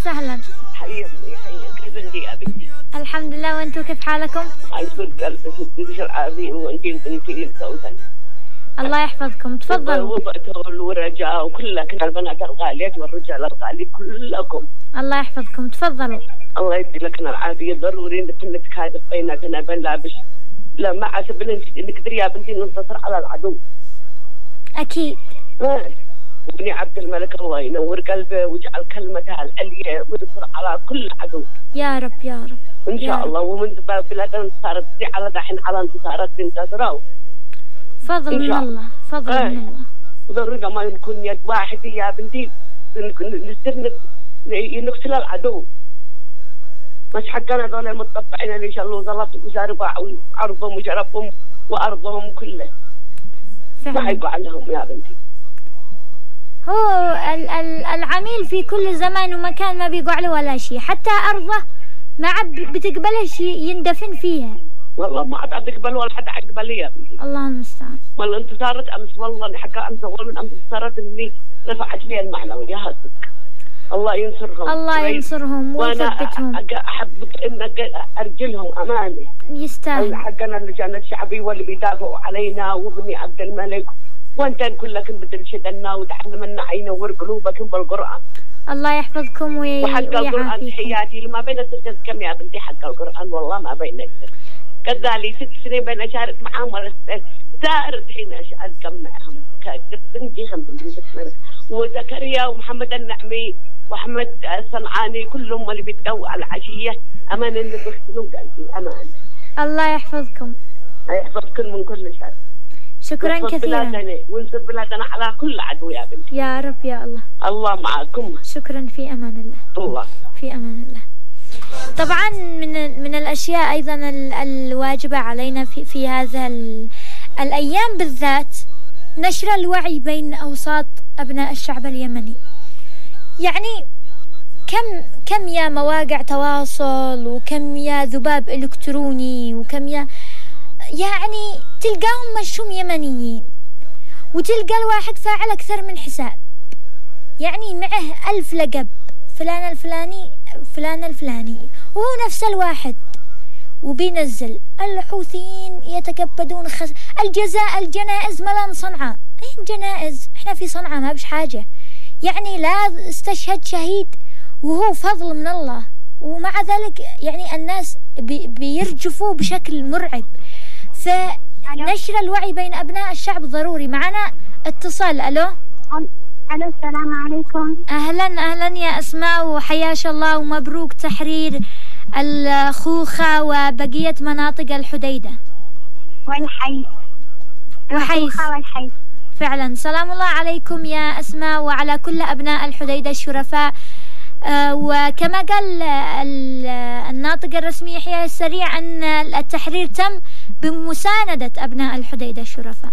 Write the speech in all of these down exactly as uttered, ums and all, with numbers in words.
وسهلا. حيا بني حيا، كيف انتي يا بنتي؟ الحمد لله، وانتو كيف حالكم؟ يسعد قلبك ويديك العافية وانتي وبنتي سوسن. الله يحفظكم، تفضلوا. وبتول ورجاء وكلكم البنات الغاليات والرجال الغالي كلكم. الله يحفظكم، تفضلوا. الله يدي لكنا العافية. ضروري انك نتكاتف بيناتنا بين لابس. لا ما عسب نقدر يا بنتي ننتصر على العدو. أكيد. آه. وابني عبد الملك الله ينور قلبه ويجعل كلمته العليا وينتصر على كل عدو. يا رب يا رب. إن شاء الله. ومن بلادنا صارت على دحين على انتصارات تنتصروا. فضل من الله، فضل آه. من الله. ضروري ما نكون يد واحدة يا بنتي، نصير نقتل العدو. مش حقنا ذولا المتطبعين اللي شلوا ظلت وزاربوا عرضهم وجربهم وأرضهم كله. ما حيقع لهم يا بنتي. هو العميل في كل زمان ومكان ما بيقع له ولا شيء، حتى أرضه ما عاد بتقبلش يندفن فيها. والله ما عاد تقبل ولا حد عقبل يا بنتي. الله المستعان. والله انتصارت أمس، والله حكى أمس أول من أمس انتصارت إني رفعت لي المعنوية هسك. الله ينصرهم. الله ينصرهم ويثبتهم. وأنا أحبك إنك أرجلهم أمانة. يستاهل. حقنا اللجان الشعبي واللي بيدافعوا علينا وابني عبد الملك، وانت كلكم بترشدنا وتعلمنا ينور قلوبكم بالقرآن. الله يحفظكم ويعافيكم. وحق القرآن حياتي لما بين ست كم يا بنتي حق القرآن والله ما بين أكثر. كذلك ست سنين بين أشارك معهم ولا زارت حين أجمعهم بنتي بنتي وزكريا ومحمد النعمي وأحمد الصنعاني كلهم اللي بيتقوا على العشية أمان اللي بيختلوا قلبي أمان. الله يحفظكم. يحفظكم من كل شر. شكرا كثيرا. ونصر بلادنا على كل عدو يا بنتي. يا رب يا الله. الله معكم. شكرا، في أمان الله. الله. في أمان الله. طبعا من من الأشياء أيضا الواجبة علينا في في هذا الأيام بالذات نشر الوعي بين أوساط أبناء الشعب اليمني. يعني كم كم يا مواقع تواصل وكم يا ذباب إلكتروني وكم يا يعني تلقاهم مشهم يمنيين، وتلقى الواحد فاعل أكثر من حساب، يعني معه ألف لقب، فلان الفلاني فلان الفلاني، وهو نفس الواحد، وبينزل الحوثيين يتكبدون خس... الجزاء الجنائز ملان صنعاء. أين جنائز؟ احنا في صنعاء ما بش حاجة، يعني لا استشهد شهيد وهو فضل من الله، ومع ذلك يعني الناس بي... بيرجفوا بشكل مرعب. فنشر الوعي بين أبناء الشعب ضروري. معنا اتصال. ألو. ألو السلام عليكم. أهلا أهلا يا أسماء، وحياش الله ومبروك تحرير الخوخة وبقية مناطق الحديدة والحيث. وحيث والحيث فعلا. سلام الله عليكم يا أسماء وعلى كل أبناء الحديدة الشرفاء. آه وكما قال الناطق الرسمي يحيى السريع أن التحرير تم بمساندة أبناء الحديدة الشرفاء.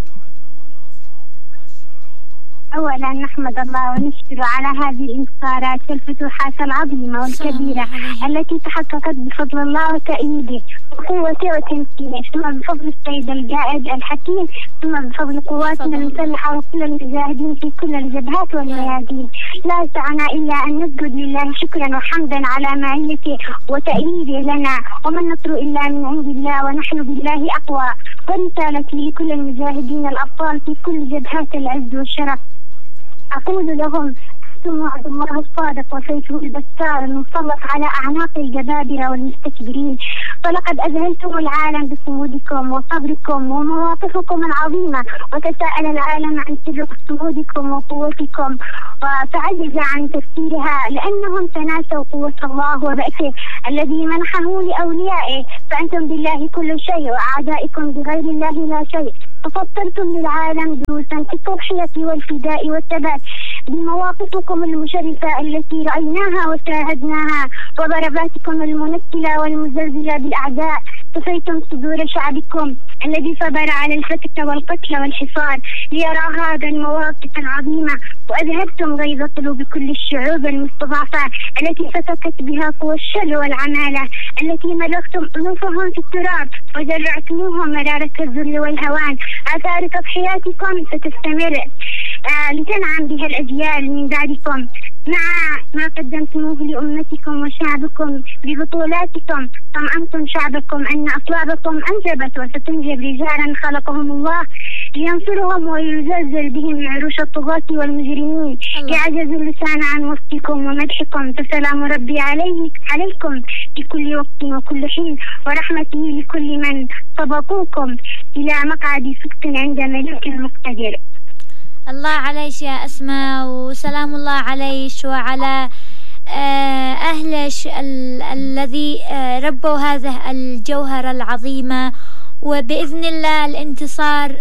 أولا نحمد الله ونشكر على هذه الانتصارات والفتوحات العظيمة والكبيرة التي تحققت بفضل الله وتأييده وقوته وتمكينه، ثم بفضل السيد القائد الحكيم، ثم بفضل قواتنا المسلحة وكل المجاهدين في كل الجبهات والميادين. لا يسعنا إلا أن نسجد لله شكرا وحمدا على معيته وتأييده لنا، وما النصر إلا من عند الله ونحن بالله أقوى. ورسالتي لكل المجاهدين الأبطال في كل جبهات العز والشرف، أقول لهم أنتم وعد الله الصادق وسيفه البتار المسلط على أعناق الجبابرة والمستكبرين، فلقد أذهلتم العالم بصمودكم وصبركم ومواقفكم العظيمة، وتساءل العالم عن سر صمودكم وقوتكم فعجز عن تفسيرها، لأنهم تناسوا قوة الله وبأسه الذي منحه لأوليائه، فأنتم بالله كل شيء وأعدائكم بغير الله لا شيء. ففطرتم للعالم دروسا في التضحية والفداء والثبات بمواقفكم المشرفة التي رأيناها وشاهدناها، وضرباتكم المنكلة والمزلزلة بالأعداء. كفيتم صدور شعبكم الذي صبر على الفتك والقتل والحصار ليرى هذا المواقف العظيمة، وأذهبتم غيظ قلوب كل الشعوب المستضعفة التي فتكت بها قوى الشر والعمالة، التي ملكتم أنوفهم في التراب وجرعتموهم مرارة الذل والهوان. آثار تضحياتكم ستستمر آه لتنعم بها الأجيال من بعدكم. مع ما قدمتموه لأمتكم وشعبكم ببطولاتكم طمأنتم شعبكم أن أصلابكم أنجبت وستنجب رجالا خلقهم الله لينصرهم ويزلزل بهم عروش الطغاة والمجرمين. يعجز اللسان عن وصفكم ومدحكم، فسلام ربي عليه عليكم في كل وقت وكل حين، ورحمته لكل من سبقوكم إلى مقعد صدق عند ملك مقتدر. الله عليش يا أسماء، وسلام الله عليش وعلى أهلش ال الذي ربوا هذه الجوهرة العظيمة، وبإذن الله الانتصار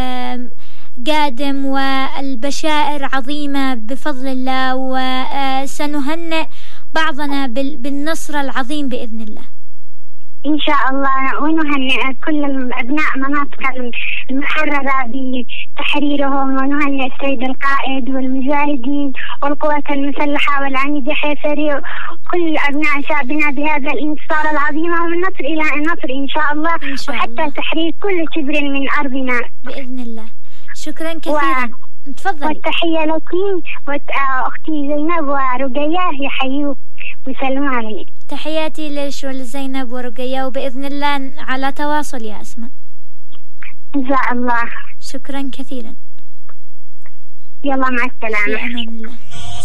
قادم والبشائر عظيمة بفضل الله، وسنهنئ بعضنا بالنصر العظيم بإذن الله إن شاء الله. ونهنئ كل أبناء مناطق المحررة بتحريرهم، ونهنئ السيد القائد والمجاهدين والقوات المسلحة والعميد يحيى فريق كل أبناء شعبنا بهذا الانتصار العظيم، ومن نصر إلى نصر إن شاء الله، إن شاء وحتى الله. تحرير كل شبر من أرضنا بإذن الله. شكرا كثيرا. و... تفضلي. والتحية لك وأختي زينب ورقية، يحيوك ويسلموا عليك. تحياتي لش ولزينب ورقية، وبإذن الله على تواصل يا أسماء إن شاء الله. شكرا كثيرا. يلا مع السلامة. في أمان الله.